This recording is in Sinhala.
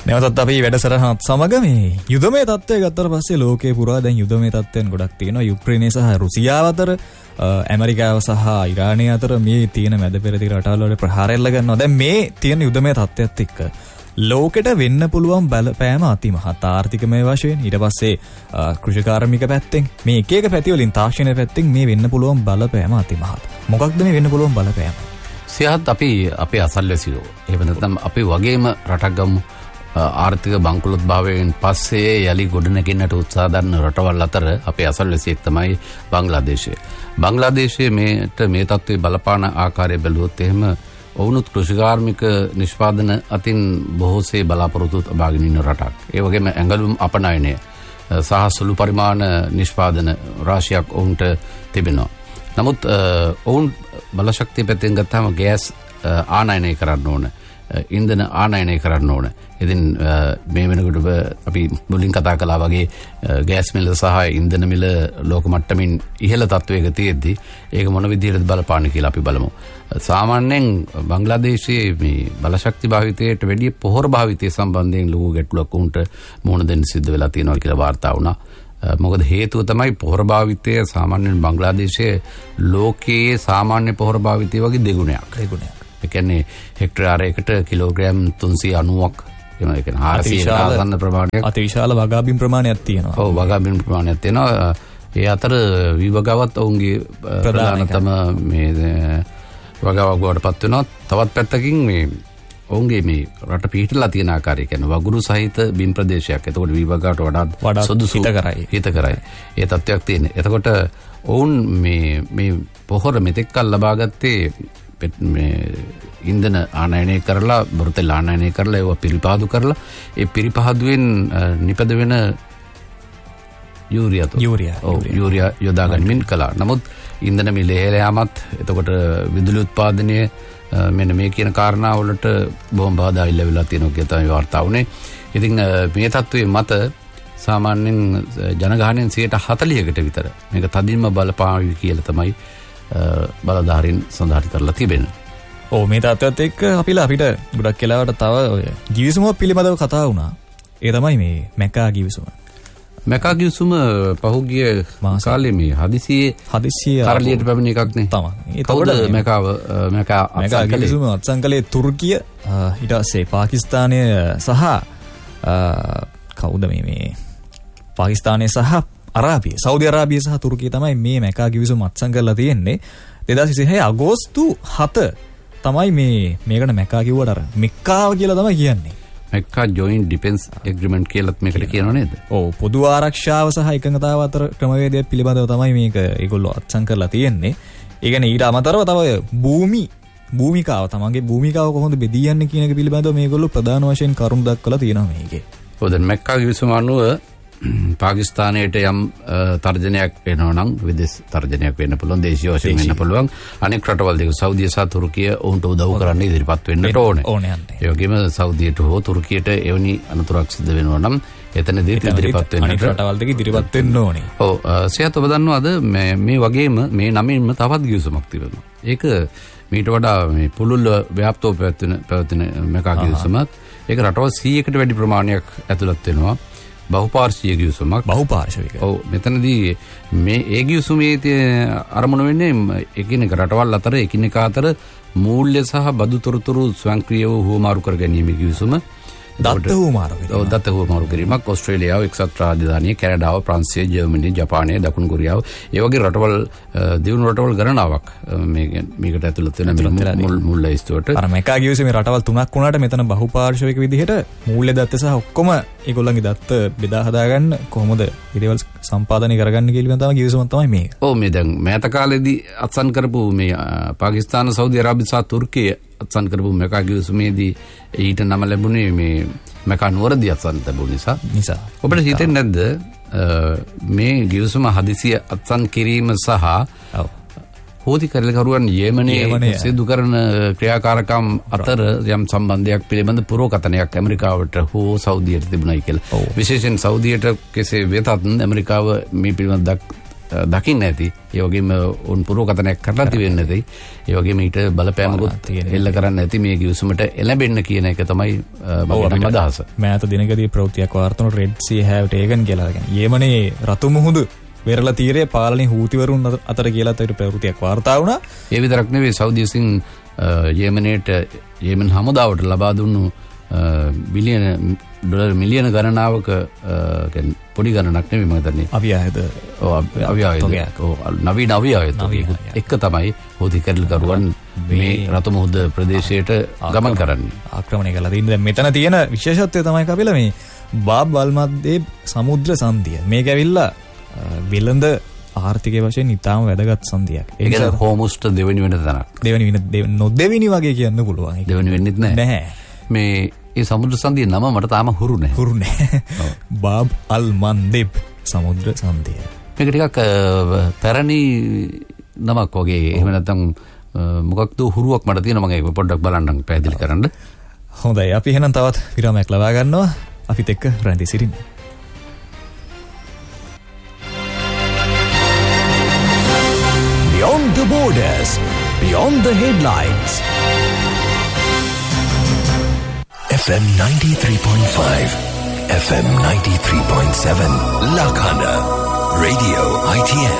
නැවතත් අපි වැඩසටහනත් සමග මේ යුදමය තත්ත්වය ගත්තට පස්සේ ලෝකේ පුරා දැන් යුදමය තත්ත්වයන් ගොඩක් තියෙනවා. යුක්‍රේනය සහ රුසියාව අතර, ඇමරිකාව සහ ඉරානය අතර මේ තියෙන මැද පෙරදිග රටවල් වල ප්‍රහාර එල්ල ගන්නවා. දැන් මේ තියෙන යුදමය තත්ත්වයත් එක්ක ලෝකෙට වෙන්න පුළුවන් බලපෑම අතිමහත් ආර්ථිකමය වශයෙන්, ඊට පස්සේ කෘෂිකාර්මික පැත්තෙන්, මේ එක එක පැති වලින් තාක්ෂණ පැත්තෙන් මේ වෙන්න පුළුවන් බලපෑම අතිමහත්. මොකක්ද මේ වෙන්න පුළුවන් බලපෑම? සියහත් අපි අපේ අසල්වැසියෝ, එහෙම නැත්නම් අපි වගේම රටක් ගමු ආර්ථික බංකොලොත් භාවයෙන් පස්සේ යලි ගොඩනැගෙන්නට උත්සාහ දරන රටවල් අතර අපේ අසල්වැසියෙක් තමයි බංග්ලාදේශය. බංග්ලාදේශයේ මේ තත්ත්වයේ බලපාන ආකාරය බැලුවොත් එහෙම ඔවුනුත් කෘෂිකාර්මික නිෂ්පාදන අතින් බොහෝසේ බලාපොරොත්තු තබාගෙන ඉන්න රටක්. ඒ වගේම ඇඟලුම් අපනයනය සහ සුළු පරිමාණ නිෂ්පාදන රාශියක් ඔවුන්ට තිබෙනවා. නමුත් ඔවුන් බලශක්තිය පැත්තෙන් ගත්තාම ගෑස් ආනයනය කරන්න ඕන, ඉන්ධන ආනයනය කරන්න ඕන. ඉතින් මේ වෙනකොට අපි මුලින් කතා කළා වගේ ගෑස් මිල සහ ඉන්ධන මිල ලෝක මට්ටමින් ඉහළ තත්ත්වයක තියෙද්දි ඒක මොන විදිහටද බලපාන්නේ කියලා අපි බලමු. සාමාන්‍යයෙන් බංග්ලාදේශයේ මේ බලශක්ති භාවිතයට වැඩිය පොහොර භාවිතය සම්බන්ධයෙන් ලොකු ගැටලුවක් උන්ට මුහුණ දෙන්න සිද්ධ වෙලා තියෙනවා කියලා වාර්තා වුණා. මොකද හේතුව තමයි පොහොර භාවිතය සාමාන්‍යයෙන් බංග්ලාදේශයේ ලෝකයේ සාමාන්‍ය පොහොර භාවිතය වගේ දෙගුණයක්. ඒ කියන්නේ හෙක්ටරයකට කිලෝග්‍රෑම් 390ක් වෙනවා. ඒ කියන්නේ 400 ආසන්න ප්‍රමාණයක්, අතිවිශාල වගාබිම් ප්‍රමාණයක් තියෙනවා. ඔව්, වගාබිම් ප්‍රමාණයක් තියෙනවා. ඒ අතර විවගාවත් ඔවුන්ගේ ප්‍රධානතම මේ වගාවක් බවට පත් වෙනවා. තවත් පැත්තකින් මේ ඔවුන්ගේ මේ රට පිහිටලා තියෙන ආකාරය කියන්නේ වගුරු සහිත බිම් ප්‍රදේශයක්. එතකොට විවගාවට වඩා සුදුසු හිතකරයි. ඒ තත්ත්වයක් තියෙන. එතකොට ඔවුන් මේ පොහොර මෙතෙක්කල් ලබාගත්තේ මේ ඉන්ධන ආනයනය කරලා, බොරතෙල් ආනයනය කරලා, ඒවා පිරිපහදු කරලා, ඒ පිරිපහදුවෙන් නිපද වෙන යූරියා යොදා ගනිමින් කළා. නමුත් ඉන්ධන මිල ඉහළ යාමත්, එතකොට විදුලි උත්පාදනය, මෙන්න මේ කියන කාරණාවලට බොහොම බාධා ඉල්ල වෙලා තියෙනවා කියලා තමයි වාර්තා වුණේ. ඉතින් මේ තත්ත්වයේ මත සාමාන්‍යයෙන් ජනගහනයෙන් 40%කට විතර මේක තදින්ම බලපාවි කියලා තමයි බලධාරීන් සඳහන් කරලා තිබෙනවා. ඔව්, මේ තත්ත්වයට එක්ක අපිට ගොඩක් වෙලාවට තව ඔය ගිවිසුමක් පිළිබඳව කතා වුණා. ඒ තමයි මේ මැකා ගිවිසුම. මැකා ගිවිසුම පහුගිය කාලේ මේ හදිසියේ කරලියට පැමිණ එකක් නේ. තමයි. කවුද මැකා ගිවිසුම අත්සන් කළේ? තුර්කිය, ඊට පස්සේ පාකිස්තානය සහ කවුද මේ පාකිස්තානය සහ අරාබිය, සෞදි අරාබිය සහ තුර්කිය තමයි මේ මැකා ගිවිසුම අත්සන් කරලා තියෙන්නේ. 2026 අගෝස්තු 7 තමයි මේකට මැකා කිව්වට අර මෙක්කාව කියලා තමයි කියන්නේ. මෙක්කා ජොයින්ට් ඩිෆෙන්ස් එග්‍රීමන්ට් කියලාත් මේකට කියනවා නේද? ඔව්, පොදු ආරක්ෂාව සහ එකඟතාව අතර ක්‍රමවේදයක් පිළිබඳව තමයි මේක ඒගොල්ලෝ අත්සන් කරලා තියෙන්නේ. ඒ කියන්නේ ඊට අමතරව තව භූමිකාව, තමන්ගේ භූමිකාව කොහොමද බෙදී යන්නේ කියන එක පිළිබඳව මේගොල්ලෝ ප්‍රධාන වශයෙන් කරුණු දක්වලා තියෙනවා මේකේ. ඔව්, දැන් මෙක්කා ගිවිසුම අනුව පාකිස්තානයට යම් තර්ජනයක් වෙනවා නම් විදේශ තර්ජනයක් වෙන්න පුළුවන්, දේශීය වශයෙන් වෙන්න පුළුවන්. අනෙක් රටවල් දෙක සෞදිය සහ තුර්කිය ඔවුන්ට උදව් කරන්න ඉදිරිපත් වෙන්නට ඕනේ. ඒ වගේම සෞදියට හෝ තුර්කියට එවැනි අනතුරක් සිදු වෙනවා නම් එතනදී ඉදිරිපත් වෙන්න අනෙක් රටවල් දෙක ඉදිරිපත් වෙන්න ඕනේ. ඔව්, සියත් ඔබ දන්නවද මේ වගේම මේ නමින්ම තවත් ගිවිසුමක් තිබෙනවා. ඒක මීට වඩා මේ පුළුල් ව්‍යාප්තව පැවැත්වෙන මෙකා ගිවිසුමක්. ඒක රටවල් 100කට වැඩි ප්‍රමාණයක් ඇතුළත් වෙනවා. බහුපාර්ශ්වීය ගිවිසුමක්. බහුපාර්ශ්වික. ඔව්, මෙතනදී මේ ගිවිසුමේ අරමුණ වෙන්නේ එකිනෙක රටවල් අතර එකිනෙකා අතර මූල්‍ය සහ බදු තොරතුරු ස්වයංක්‍රීයව හුවමාරු කර ගැනීමේ ගිවිසුම. දත්ත හුවමාරු කිරීමක්. ඕස්ට්‍රේලියාව, එක්සත් රාජධානිය, කැනඩාව, ප්‍රංශය, ජර්මනිය, ජපානය, දකුණු කොරියාව, ඒ වගේ රටවල්, දියුණු රටවල් ගණනාවක් මේකට ඇතුළත් වෙන මුල් ලයිස්තුවට. අර මෙකා ගිවිසුමේ රටවල් 3ක් වුණාට මෙතන බහුපාර්ශ්වික විදිහට මූල්‍ය දත්ත සහ ඔක්කොම ඒගොල්ලන්ගේ දත්ත බෙදා හදාගන්න කොහොමද ඒ දේවල් සම්පාදනය කරගන්න කියලා තමයි ගිවිසුමක් තමයි මේක. ඔව්, මේ දැන් මෑත කාලේදී අත්සන් කරපු මේ පාකිස්තාන, සෞදි අරාබිය සහ තුර්කිය අත්සන් කරපු මෙකා ගිවිසුමේදී ඊට නම ලැබුණේ මේ මෙකා නුවරදී අත්සන් ලැබුණ නිසා. ඔබට හිතෙන්නේ නැද්ද මේ ගිවිසුම හදිසිය අත්සන් කිරීම සහ හෝදි කරලකරුවන් යෙමනයේ සිදු කරන ක්‍රියාකාරකම් අතර යම් සම්බන්ධයක් පිළිබඳ පුරෝකථනයක් ඇමරිකාවට හෝ සෞදියට තිබුණයි කියලා. විශේෂයෙන් සෞදියට කෙසේ වෙතත් ඇමරිකාව මේ පිළිබඳ දකින්න ඇති. ඒ වගේම උන් පුරෝකතනයක් කරලා තිබෙන්නේ නැති. ඒ වගේම ඊට බලපෑමකුත් එල්ල කරන්න ඇති මේ ගිවිසුමට එළඹෙන්න කියන එක තමයි මගේ අදහස. මෑත දිනකදී ප්‍රවෘත්තියක් වාර්තා වුණා රෙඩ් සී හැව් ටේකන් කියලා. යේමනේ රතු මුහුදු වෙරළ තීරයේ පාලනයේ හූතිවරුන් අතර කියලා තේරු ප්‍රවෘත්තියක් වාර්තා වුණා. ඒ විතරක් නෙවෙයි සෞදි විසින් යේමන් හමුදාවට ලබා දුන්නු බිලියන ඩොලර් මිලියන ගණනාවක පොඩි ගණනක් නෙවෙයි මම හිතන්නේ. අවියායද. නවීන අවියායද. එක තමයි හෝති කැරලිකරුවන් මේ රතු මුහුද ප්‍රදේශයට ගමන් කරන්නේ. ආක්‍රමණය කළා. ඉතින් මෙතන තියෙන විශේෂත්වය තමයි කපිල මේ බාබ් අල්මද්දේ සමුද්‍ර සංධිය. මේක ඇවිල්ලා වෙළඳ ආර්ථිකය වශයෙන් ඉතාම වැදගත් සංධියක්. ඒ කියන්නේ හෝමුස්ට දෙවෙනි වෙන තැනක්. දෙවෙනි වගේ කියන්න පුළුවන්. දෙවෙනි වෙන්නෙත් නැහැ. මේ ඒ සමුද්‍ර සංධියේ නම මට තාම හුරු නැහැ. බාබ් අල් මන්දෙබ් සමුද්‍ර සංධිය. මේක ටිකක් පැරණි නමක් වගේ. එහෙම නැත්නම් මොකක්ද හුරුවක් මට තියෙනවා. මම ඒක පොඩ්ඩක් බලන්නම් පැහැදිලි කරන්න. හොඳයි. අපි එහෙනම් තවත් විරාමයක් ලබා ගන්නවා. අපිත් එක්ක රැඳී සිටින්න. Beyond the borders, beyond the headlines. FM 93.5, FM 93.7, Lakhana, Radio ITN.